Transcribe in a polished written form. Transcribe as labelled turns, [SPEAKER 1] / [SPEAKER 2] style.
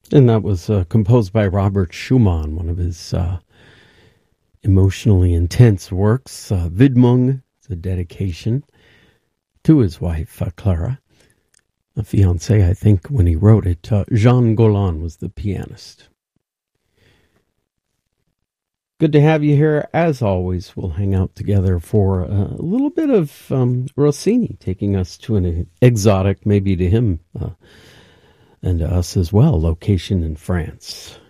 [SPEAKER 1] And that was composed by Robert Schumann, one of his emotionally intense works. Widmung, it's a dedication to his wife, Clara, a fiance, I think, when he wrote it. Jean Golan was the pianist. Good to have you here. As always, we'll hang out together for a little bit of Rossini, taking us to an exotic, maybe to him and to us as well, location in France.